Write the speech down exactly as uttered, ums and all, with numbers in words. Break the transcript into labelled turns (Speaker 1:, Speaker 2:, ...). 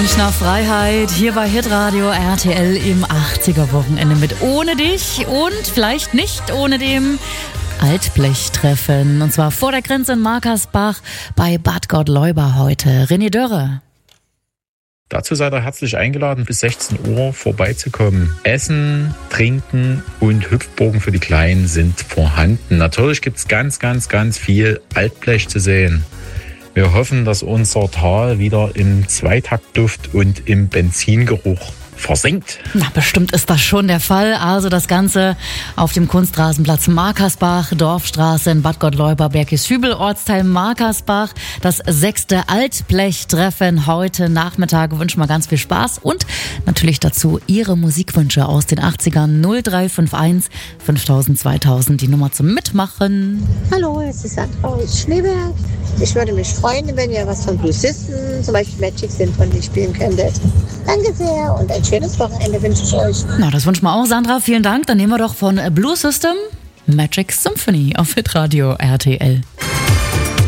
Speaker 1: Wunsch nach Freiheit hier bei Hitradio R T L im achtziger-Wochenende mit Ohne dich und vielleicht nicht ohne dem Altblechtreffen. Und zwar vor der Grenze in Markersbach bei Bad Gottleuba heute. René Dörre.
Speaker 2: Dazu seid ihr herzlich eingeladen, bis sechzehn Uhr vorbeizukommen. Essen, Trinken und Hüpfburgen für die Kleinen sind vorhanden. Natürlich gibt es ganz, ganz, ganz viel Altblech zu sehen. Wir hoffen, dass unser Tal wieder im Zweitaktduft und im Benzingeruch versinkt.
Speaker 1: Na, bestimmt ist das schon der Fall. Also das Ganze auf dem Kunstrasenplatz Markersbach, Dorfstraße in Bad Gottleuba, Berkeshübel, Ortsteil Markersbach. Das sechste Altblechtreffen heute Nachmittag. Wir wünschen mal ganz viel Spaß und natürlich dazu Ihre Musikwünsche aus den achtzigern. null drei fünf eins fünftausend zweitausend, die Nummer zum Mitmachen.
Speaker 3: Hallo, es ist Sandra aus Schneeberg. Ich würde mich freuen, wenn ihr was von Bluesisten, zum Beispiel Magic Symphony, spielen könntet. Danke sehr und ein schönes Wochenende wünsche ich euch.
Speaker 1: Na, das wünschen wir auch, Sandra. Vielen Dank. Dann nehmen wir doch von Blue System Magic Symphony auf Hitradio R T L.